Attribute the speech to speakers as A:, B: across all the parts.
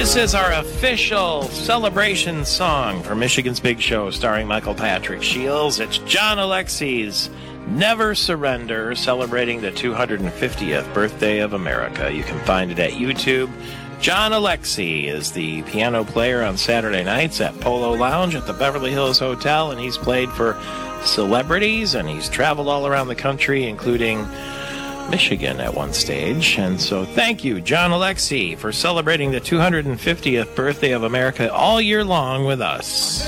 A: This is our official celebration song for Michigan's Big Show, starring Michael Patrick Shields. It's John Alexie's Never Surrender, celebrating the 250th birthday of America. You can find it at YouTube. John Alexie is the piano player on Saturday nights at Polo Lounge at the Beverly Hills Hotel, and he's played for celebrities, and he's traveled all around the country, including Michigan at one stage. And so thank you, John Alexie, for celebrating the 250th birthday of America all year long with us.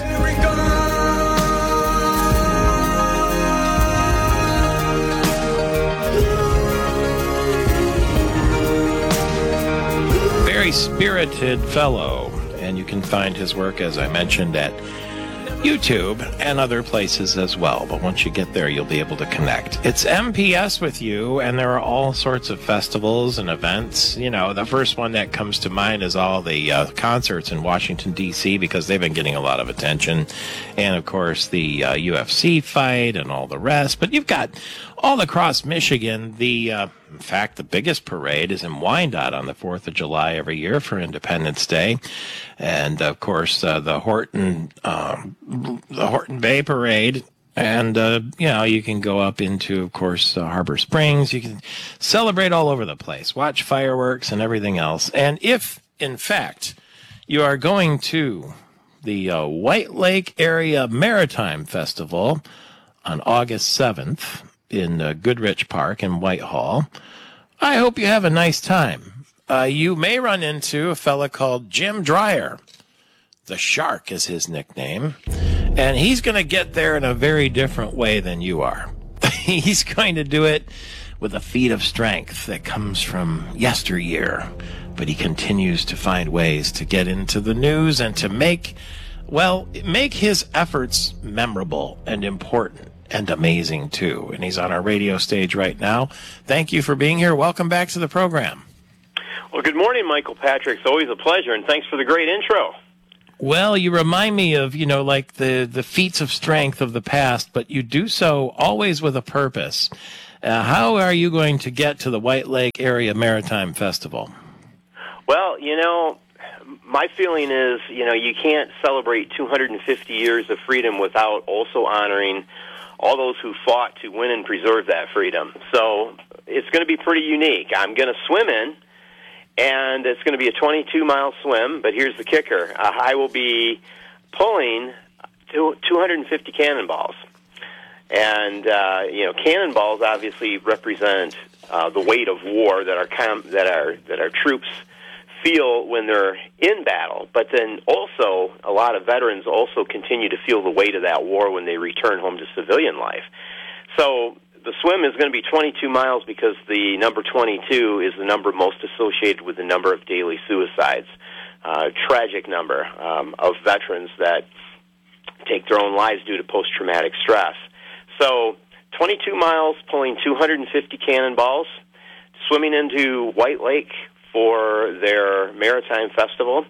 A: Very spirited fellow, and you can find his work, as I mentioned, at YouTube and other places as well. But once you get there, you'll be able to connect. It's MPS with you, and there are all sorts of festivals and events. You know, the first one that comes to mind is all the concerts in Washington, D.C., because they've been getting a lot of attention. And, of course, the UFC fight and all the rest. But you've got all across Michigan, in fact, the biggest parade is in Wyandotte on the 4th of July every year for Independence Day. And, of course, the Horton Bay Parade. And, you can go up into, of course, Harbor Springs. You can celebrate all over the place, watch fireworks and everything else. And if, in fact, you are going to the White Lake Area Maritime Festival on August 7th, in Goodrich Park in Whitehall, I hope you have a nice time. You may run into a fella called Jim Dreyer. The Shark is his nickname. And he's going to get there in a very different way than you are. He's going to do it with a feat of strength that comes from yesteryear. But he continues to find ways to get into the news and to make his efforts memorable and important. And amazing, too. And he's on our radio stage right now. Thank you for being here. Welcome back to the program.
B: Well, good morning, Michael Patrick. It's always a pleasure, and thanks for the great intro.
A: Well, you remind me of, like the feats of strength of the past, but you do so always with a purpose. How are you going to get to the White Lake Area Maritime Festival?
B: Well, my feeling is, you can't celebrate 250 years of freedom without also honoring all those who fought to win and preserve that freedom. So it's going to be pretty unique. I'm going to swim in, and it's going to be a 22-mile swim, but here's the kicker. I will be pulling 250 cannonballs. And, cannonballs obviously represent the weight of war that our troops feel when they're in battle, but then also a lot of veterans also continue to feel the weight of that war when they return home to civilian life. So the swim is going to be 22 miles because the number 22 is the number most associated with the number of daily suicides, tragic number of veterans that take their own lives due to post-traumatic stress. So 22 miles, pulling 250 cannonballs, swimming into White Lake for their Maritime Festival.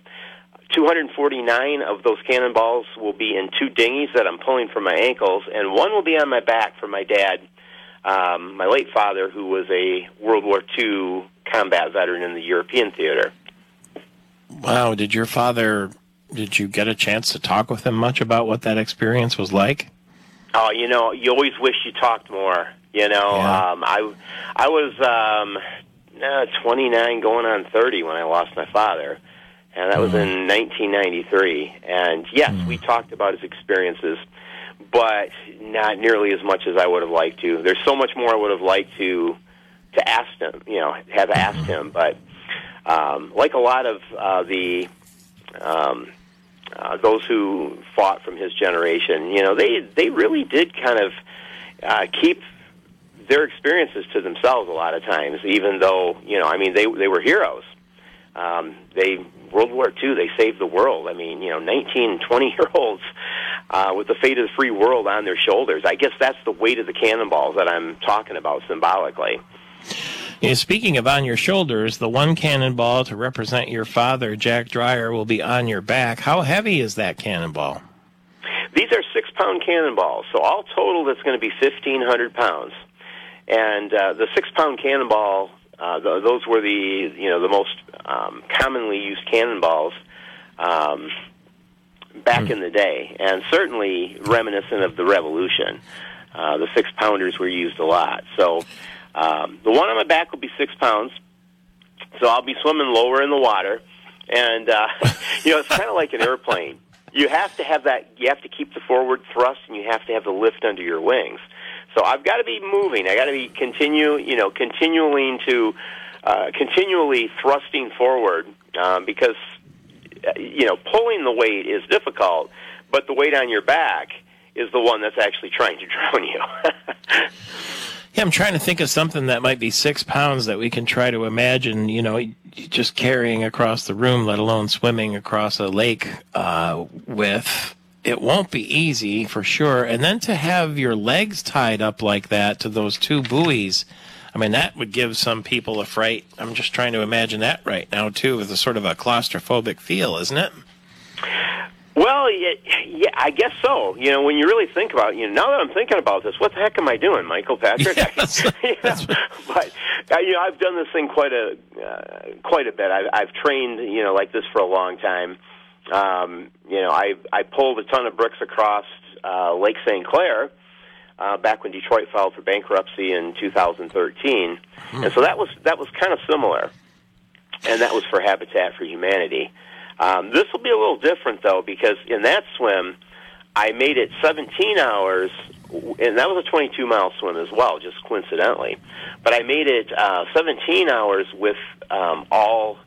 B: 249 of those cannonballs will be in two dinghies that I'm pulling from my ankles, and one will be on my back for my dad, my late father, who was a World War II combat veteran in the European theater.
A: Wow, did you get a chance to talk with him much about what that experience was like?
B: Oh, you always wish you talked more, Yeah. I was 29 going on 30 when I lost my father, and that was in 1993. And yes, we talked about his experiences, but not nearly as much as I would have liked to. There's so much more I would have liked to ask him, have asked him. But like a lot of those who fought from his generation, they really did kind of keep their experiences to themselves a lot of times, even though, they were heroes. World War II, they saved the world. 19, 20-year-olds with the fate of the free world on their shoulders. I guess that's the weight of the cannonballs that I'm talking about symbolically.
A: Speaking of on your shoulders, the one cannonball to represent your father, Jack Dreyer, will be on your back. How heavy is that cannonball?
B: These are 6-pound cannonballs, so all total that's going to be 1,500 pounds. And the 6-pound cannonball Those were the most commonly used cannonballs back in the day, and certainly reminiscent of the Revolution. The 6-pounders were used a lot. So the one on my back will be 6 pounds. So I'll be swimming lower in the water, and it's kind of like an airplane. You have to have that. You have to keep the forward thrust, and you have to have the lift under your wings. So I've got to be moving. I got to be continually thrusting forward because pulling the weight is difficult, but the weight on your back is the one that's actually trying to drown you.
A: Yeah, I'm trying to think of something that might be 6 pounds that we can try to imagine, just carrying across the room, let alone swimming across a lake with. It won't be easy for sure. And then to have your legs tied up like that to those 2 buoys, I mean, that would give some people a fright. I'm just trying to imagine that right now, too, with a sort of a claustrophobic feel, isn't it?
B: Well, yeah, I guess so. When you really think about it, now that I'm thinking about this, what the heck am I doing, Michael Patrick?
A: Yes,
B: But I've done this thing quite a bit. I've trained, like this for a long time. I pulled a ton of bricks across Lake St. Clair back when Detroit filed for bankruptcy in 2013, and so that was kind of similar, and that was for Habitat for Humanity. This will be a little different, though, because in that swim, I made it 17 hours, and that was a 22-mile swim as well, just coincidentally. But I made it 17 hours with all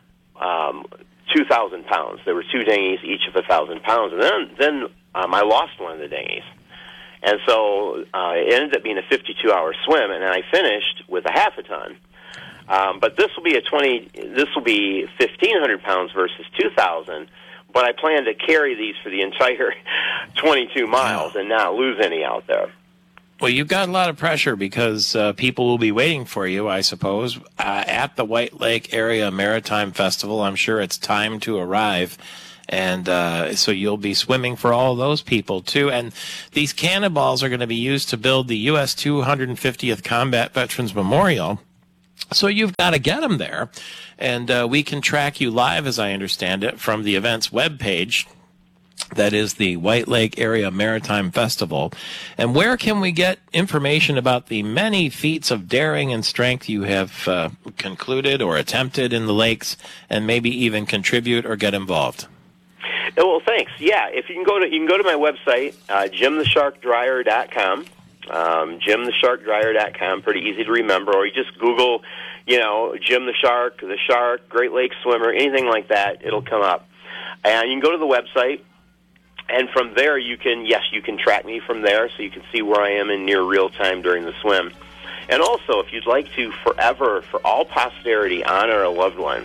B: 2,000 pounds. There were 2 dinghies, each of 1,000 pounds, and then I lost one of the dinghies. And so it ended up being a 52-hour swim, and then I finished with a half a ton. But this will be 1,500 pounds versus 2,000. But I plan to carry these for the entire 22 miles and not lose any out there.
A: Well, you've got a lot of pressure because people will be waiting for you, I suppose, at the White Lake Area Maritime Festival. I'm sure it's time to arrive. And so you'll be swimming for all those people, too. And these cannonballs are going to be used to build the U.S. 250th Combat Veterans Memorial. So you've got to get them there. And we can track you live, as I understand it, from the event's webpage. That is the White Lake Area Maritime Festival. And where can we get information about the many feats of daring and strength you have concluded or attempted in the lakes, and maybe even contribute or get involved?
B: Well, thanks. Yeah, if you can go to my website, JimTheSharkDryer.com. JimTheSharkDryer.com, pretty easy to remember, or you just Google, Jim the Shark, Great Lakes swimmer, anything like that, it'll come up. And you can go to the website, and from there you can track me from there, so you can see where I am in near real time during the swim. And also, if you'd like to forever, for all posterity, honor a loved one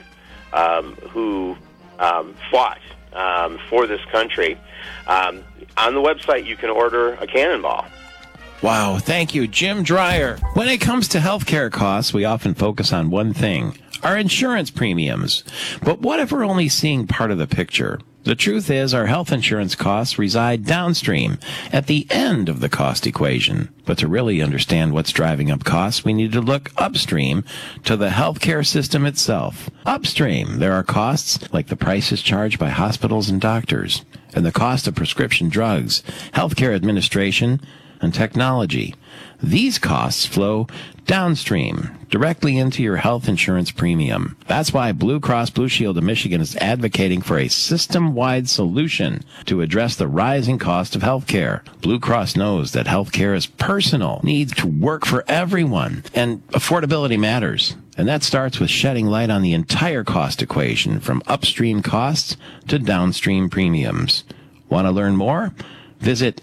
B: who fought for this country, on the website you can order a cannonball.
A: Wow, thank you, Jim Dryer. When it comes to healthcare costs, we often focus on one thing, our insurance premiums. But what if we're only seeing part of the picture? The truth is, our health insurance costs reside downstream, at the end of the cost equation. But to really understand what's driving up costs, we need to look upstream to the healthcare system itself. Upstream, there are costs like the prices charged by hospitals and doctors, and the cost of prescription drugs, healthcare administration, and technology. These costs flow downstream, directly into your health insurance premium. That's why Blue Cross Blue Shield of Michigan is advocating for a system-wide solution to address the rising cost of health care. Blue Cross knows that health care is personal, needs to work for everyone, and affordability matters. And that starts with shedding light on the entire cost equation, from upstream costs to downstream premiums. Want to learn more? Visit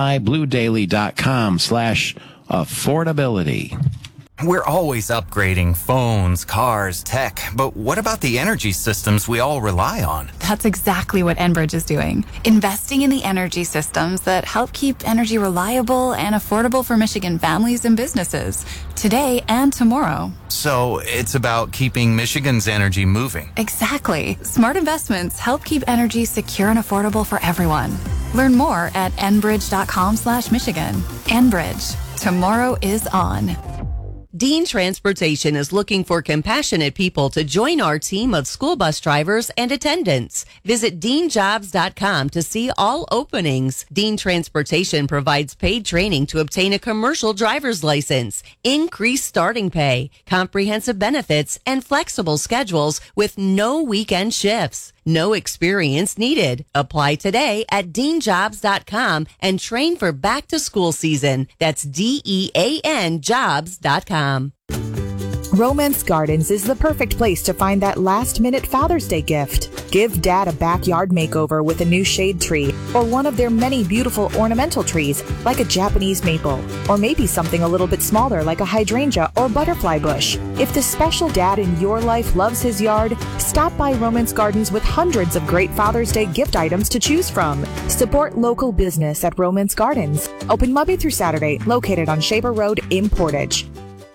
A: mibluedaily.com/affordability.
C: We're always upgrading phones, cars, tech, but what about the energy systems we all rely on?
D: That's exactly what Enbridge is doing. Investing in the energy systems that help keep energy reliable and affordable for Michigan families and businesses, today and tomorrow.
C: So it's about keeping Michigan's energy moving.
D: Exactly. Smart investments help keep energy secure and affordable for everyone. Learn more at enbridge.com/Michigan. Enbridge. Tomorrow is on.
E: Dean Transportation is looking for compassionate people to join our team of school bus drivers and attendants. Visit deanjobs.com to see all openings. Dean Transportation provides paid training to obtain a commercial driver's license, increased starting pay, comprehensive benefits, and flexible schedules with no weekend shifts. No experience needed. Apply today at deanjobs.com and train for back to school season. That's DEAN jobs.com.
F: Romance Gardens is the perfect place to find that last-minute Father's Day gift. Give Dad a backyard makeover with a new shade tree or one of their many beautiful ornamental trees like a Japanese maple, or maybe something a little bit smaller like a hydrangea or butterfly bush. If the special dad in your life loves his yard, stop by Romance Gardens with hundreds of great Father's Day gift items to choose from. Support local business at Romance Gardens. Open Monday through Saturday, located on Shaver Road in Portage.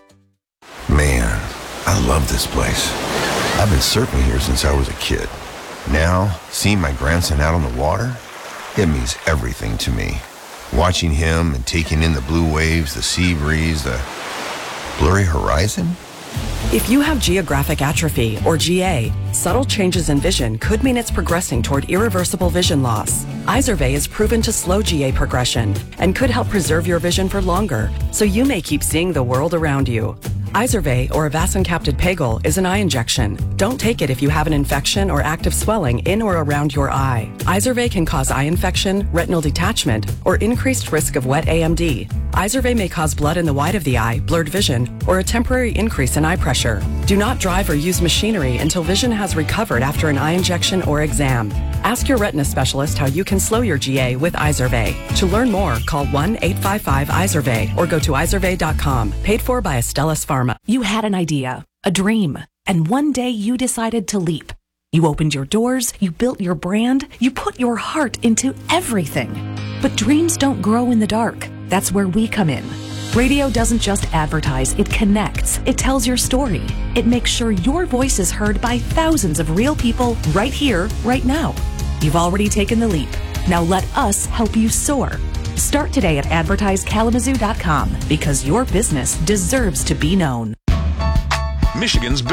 G: Man, I love this place. I've been surfing here since I was a kid. Now, seeing my grandson out on the water, it means everything to me. Watching him and taking in the blue waves, the sea breeze, the blurry horizon.
H: If you have geographic atrophy, or GA, subtle changes in vision could mean it's progressing toward irreversible vision loss. Izervay is proven to slow GA progression and could help preserve your vision for longer, so you may keep seeing the world around you. Izervay, or avacincaptad pegol, is an eye injection. Don't take it if you have an infection or active swelling in or around your eye. Izervay can cause eye infection, retinal detachment, or increased risk of wet AMD. Izervay may cause blood in the white of the eye, blurred vision, or a temporary increase in eye pressure. Do not drive or use machinery until vision has recovered after an eye injection or exam. Ask your retina specialist how you can slow your GA with Izervay. To learn more, call 1-855-IZERVAY or go to izervay.com. Paid for by Astellas Pharma.
I: You had an idea, a dream, and one day you decided to leap. You opened your doors, you built your brand, you put your heart into everything. But dreams don't grow in the dark. That's where we come in. Radio doesn't just advertise, it connects. It tells your story. It makes sure your voice is heard by thousands of real people right here, right now. You've already taken the leap. Now let us help you soar. Start today at advertisekalamazoo.com because your business deserves to be known.
J: Michigan's